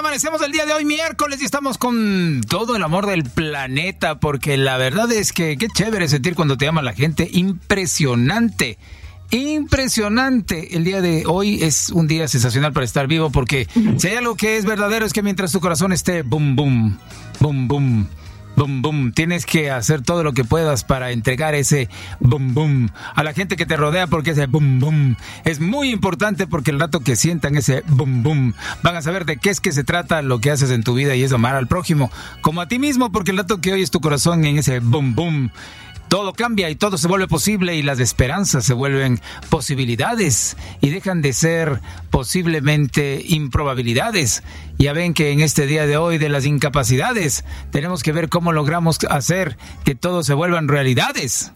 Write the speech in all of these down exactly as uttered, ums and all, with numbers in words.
amanecemos el día de hoy, miércoles, y estamos con todo el amor del planeta, porque la verdad es que qué chévere sentir cuando te ama la gente. Impresionante, impresionante. El día de hoy es un día sensacional para estar vivo, porque si hay algo que es verdadero es que mientras tu corazón esté boom, boom, boom, boom, boom, boom, tienes que hacer todo lo que puedas para entregar ese boom, boom a la gente que te rodea, porque ese boom, boom es muy importante, porque el rato que sientan ese boom, boom van a saber de qué es que se trata lo que haces en tu vida, y es amar al prójimo como a ti mismo, porque el rato que oyes tu corazón en ese boom, boom, todo cambia y todo se vuelve posible, y las esperanzas se vuelven posibilidades y dejan de ser posiblemente improbabilidades. Ya ven que en este día de hoy de las incapacidades tenemos que ver cómo logramos hacer que todo se vuelvan realidades.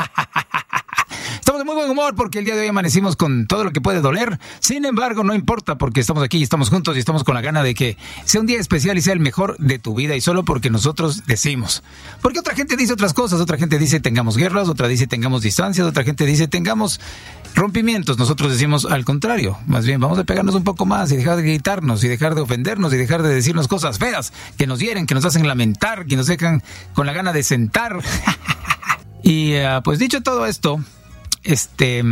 Estamos de muy buen humor porque el día de hoy amanecimos con todo lo que puede doler. Sin embargo, no importa, porque estamos aquí, estamos juntos y estamos con la gana de que sea un día especial y sea el mejor de tu vida, y solo porque nosotros decimos. Porque otra gente dice otras cosas, otra gente dice tengamos guerras, otra dice tengamos distancias, otra gente dice tengamos rompimientos. Nosotros decimos al contrario, más bien vamos a pegarnos un poco más y dejar de gritarnos y dejar de ofendernos y dejar de decirnos cosas feas que nos hieren, que nos hacen lamentar, que nos dejan con la gana de sentar. Y uh, pues dicho todo esto, Este,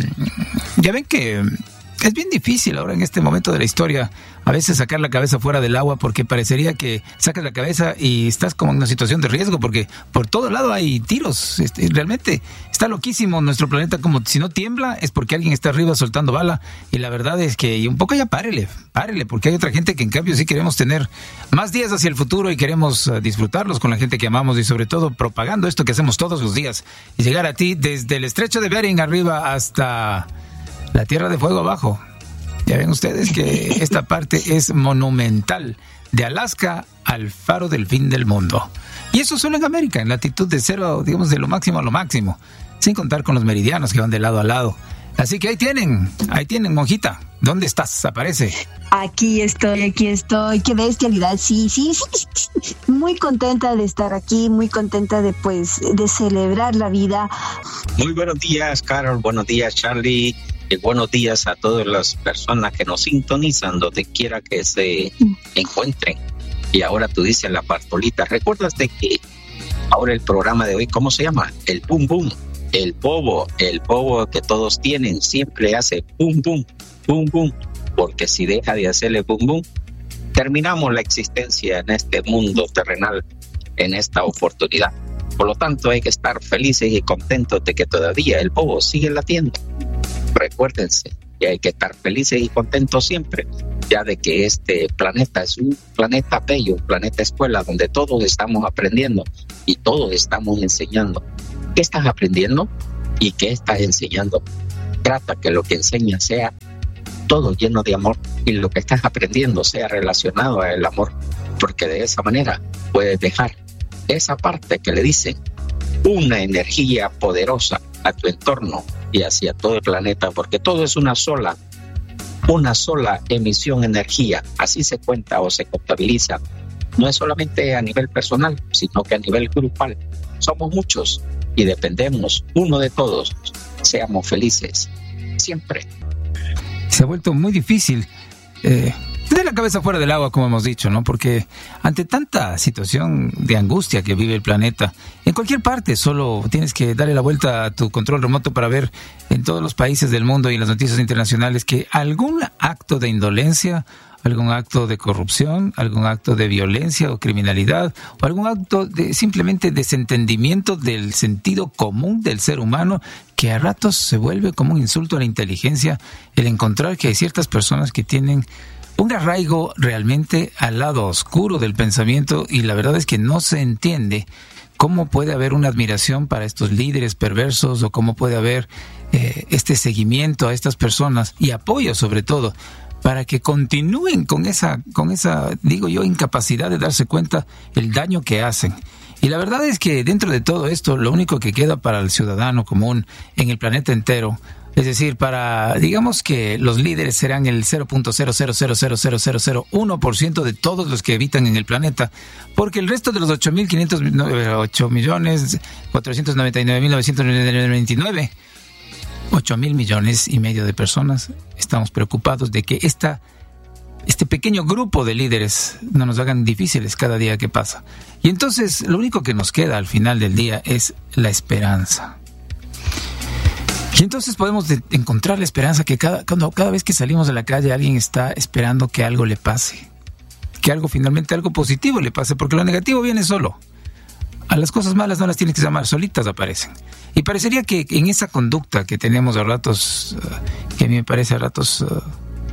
ya ven que es bien difícil ahora en este momento de la historia a veces sacar la cabeza fuera del agua, porque parecería que sacas la cabeza y estás como en una situación de riesgo, porque por todo lado hay tiros. Este, realmente está loquísimo nuestro planeta, como si no tiembla es porque alguien está arriba soltando bala, y la verdad es que un poco ya párele, párele, porque hay otra gente que en cambio sí queremos tener más días hacia el futuro y queremos uh, disfrutarlos con la gente que amamos, y sobre todo propagando esto que hacemos todos los días y llegar a ti desde el estrecho de Bering arriba hasta la Tierra de Fuego abajo. Ya ven ustedes que esta parte es monumental, de Alaska al faro del fin del mundo. Y eso solo en América, en latitud de cero, digamos, de lo máximo a lo máximo, sin contar con los meridianos que van de lado a lado. Así que ahí tienen, ahí tienen, monjita. ¿Dónde estás? Aparece. Aquí estoy, aquí estoy. Qué bestialidad. Sí, sí, sí. Muy contenta de estar aquí, muy contenta de, pues, de celebrar la vida. Muy buenos días, Carol. Buenos días, Charlie. Y buenos días a todas las personas que nos sintonizan donde quiera que se encuentren. Y ahora tú dices la Bartolita, ¿recuerdas de que ahora el programa de hoy, ¿cómo se llama? El boom boom, el bobo, el bobo que todos tienen, siempre hace boom boom, boom boom, porque si deja de hacerle boom boom, terminamos la existencia en este mundo terrenal, en esta oportunidad. Por lo tanto, hay que estar felices y contentos de que todavía el bobo sigue latiendo. Recuérdense que hay que estar felices y contentos siempre, ya de que este planeta es un planeta bello, un planeta escuela, donde todos estamos aprendiendo y todos estamos enseñando. ¿Qué estás aprendiendo y qué estás enseñando? Trata que lo que enseñas sea todo lleno de amor, y lo que estás aprendiendo sea relacionado al amor, porque de esa manera puedes dejar esa parte que le dicen una energía poderosa a tu entorno y hacia todo el planeta, porque todo es una sola, una sola emisión de energía. Así se cuenta o se contabiliza. No es solamente a nivel personal, sino que a nivel grupal. Somos muchos y dependemos uno de todos. Seamos felices siempre. Se ha vuelto muy difícil eh, tener la cabeza fuera del agua, como hemos dicho, ¿no? Porque ante tanta situación de angustia que vive el planeta, en cualquier parte solo tienes que darle la vuelta a tu control remoto para ver en todos los países del mundo y en las noticias internacionales que algún acto de indolencia, algún acto de corrupción, algún acto de violencia o criminalidad, o algún acto de simplemente desentendimiento del sentido común del ser humano, que a ratos se vuelve como un insulto a la inteligencia, el encontrar que hay ciertas personas que tienen un arraigo realmente al lado oscuro del pensamiento, y la verdad es que no se entiende cómo puede haber una admiración para estos líderes perversos, o cómo puede haber eh, este seguimiento a estas personas y apoyo sobre todo para que continúen con esa, con esa, digo yo, incapacidad de darse cuenta el daño que hacen. Y la verdad es que dentro de todo esto, lo único que queda para el ciudadano común en el planeta entero, es decir, para, digamos que los líderes serán el cero punto cero cero cero cero cero cero cero uno por ciento de todos los que habitan en el planeta, porque el resto de los ocho mil quinientos, ocho millones cuatrocientos noventa y nueve mil novecientos noventa y nueve, ocho mil millones y medio de personas, estamos preocupados de que esta este pequeño grupo de líderes no nos hagan difíciles cada día que pasa. Y entonces lo único que nos queda al final del día es la esperanza. Y entonces podemos de- encontrar la esperanza que cada, cuando, cada vez que salimos de la calle alguien está esperando que algo le pase. Que algo finalmente, algo positivo le pase, porque lo negativo viene solo. A las cosas malas no las tienes que llamar, solitas aparecen. Y parecería que en esa conducta que tenemos a ratos, uh, que a mí me parece a ratos uh,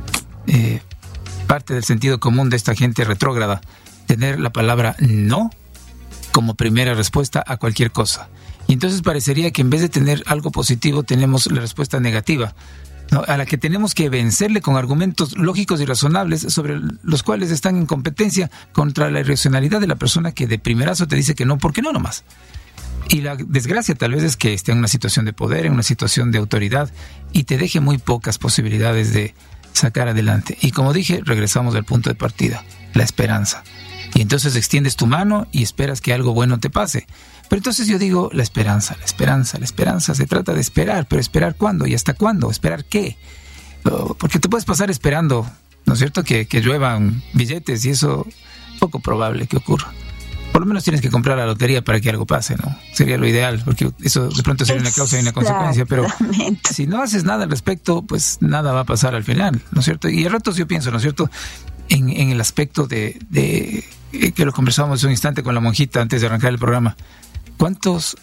eh, parte del sentido común de esta gente retrógrada, tener la palabra no como primera respuesta a cualquier cosa. Y entonces parecería que en vez de tener algo positivo tenemos la respuesta negativa, ¿no? A la que tenemos que vencerle con argumentos lógicos y razonables sobre los cuales están en competencia contra la irracionalidad de la persona que de primerazo te dice que no, porque no nomás. Y la desgracia tal vez es que esté en una situación de poder, en una situación de autoridad y te deje muy pocas posibilidades de sacar adelante. Y como dije, regresamos al punto de partida, la esperanza. Y entonces extiendes tu mano y esperas que algo bueno te pase. Pero entonces yo digo, la esperanza, la esperanza, la esperanza, se trata de esperar, pero ¿esperar cuándo? ¿Y hasta cuándo? ¿Esperar qué? Porque te puedes pasar esperando, ¿no es cierto?, que, que lluevan billetes y eso es poco probable que ocurra. Por lo menos tienes que comprar la lotería para que algo pase, ¿no? Sería lo ideal, porque eso de pronto sería una causa y una consecuencia, pero si no haces nada al respecto, pues nada va a pasar al final, ¿no es cierto? Y a ratos yo pienso, ¿no es cierto?, en, en el aspecto de, de que lo conversábamos un instante con la monjita antes de arrancar el programa. ¿Cuántos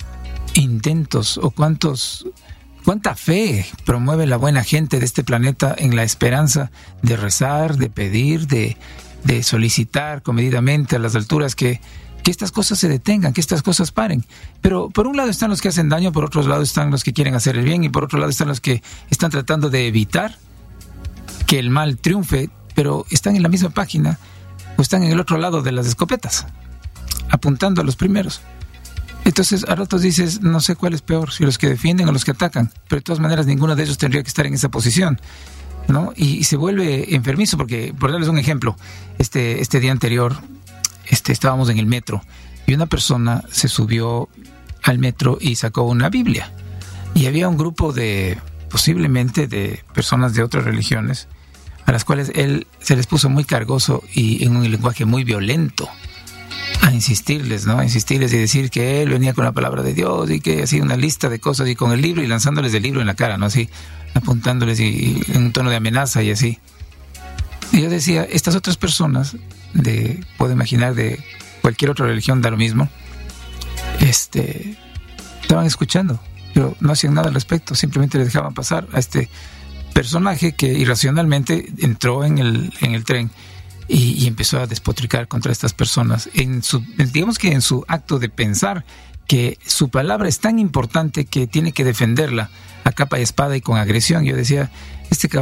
intentos o cuántos cuánta fe promueve la buena gente de este planeta en la esperanza de rezar, de pedir, de, de solicitar comedidamente a las alturas que, que estas cosas se detengan, que estas cosas paren? Pero por un lado están los que hacen daño, por otro lado están los que quieren hacer el bien y por otro lado están los que están tratando de evitar que el mal triunfe, pero están en la misma página o están en el otro lado de las escopetas, apuntando a los primeros. Entonces a ratos dices, no sé cuál es peor, si los que defienden o los que atacan, pero de todas maneras ninguno de ellos tendría que estar en esa posición, ¿no? Y, y se vuelve enfermizo, porque, por darles un ejemplo, este, este día anterior este, estábamos en el metro y una persona se subió al metro y sacó una Biblia. Y había un grupo de, posiblemente de personas de otras religiones, a las cuales él se les puso muy cargoso y en un lenguaje muy violento a insistirles, ¿no? A insistirles y decir que él venía con la palabra de Dios y que hacía una lista de cosas y con el libro y lanzándoles el libro en la cara, ¿no? Así, apuntándoles y, y en un tono de amenaza y así. Y yo decía, estas otras personas, de puedo imaginar de cualquier otra religión da lo mismo, este, estaban escuchando, pero no hacían nada al respecto, simplemente les dejaban pasar a este personaje que irracionalmente entró en el, en el tren y, y empezó a despotricar contra estas personas, en su, digamos que en su acto de pensar que su palabra es tan importante que tiene que defenderla a capa y espada y con agresión. Yo decía, este cabrón